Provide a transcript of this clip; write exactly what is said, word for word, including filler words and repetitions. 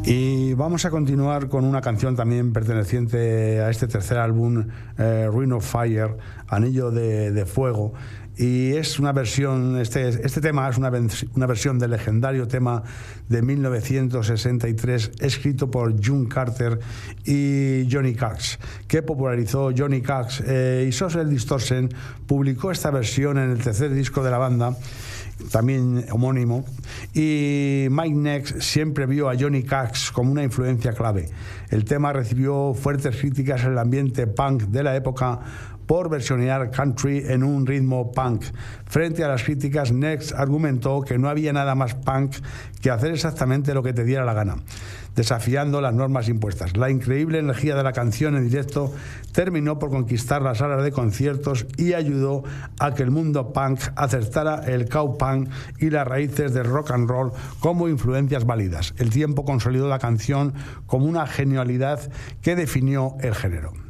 Y vamos a continuar con una canción también perteneciente a este tercer álbum, eh, Ring of Fire, Anillo de, de Fuego. Y es una versión, este, este tema es una, una versión del legendario tema de mil novecientos sesenta y tres, escrito por June Carter y Johnny Cash, que popularizó Johnny Cash. Eh, y Social Distortion publicó esta versión en el tercer disco de la banda, también homónimo, y Mike Ness siempre vio a Johnny Cash como una influencia clave. El tema recibió fuertes críticas en el ambiente punk de la época por versionear country en un ritmo punk. Frente a las críticas, Ness argumentó que no había nada más punk que hacer exactamente lo que te diera la gana, desafiando las normas impuestas. La increíble energía de la canción en directo terminó por conquistar las salas de conciertos y ayudó a que el mundo punk aceptara el cowpunk y las raíces del rock and roll como influencias válidas. El tiempo consolidó la canción como una genialidad que definió el género.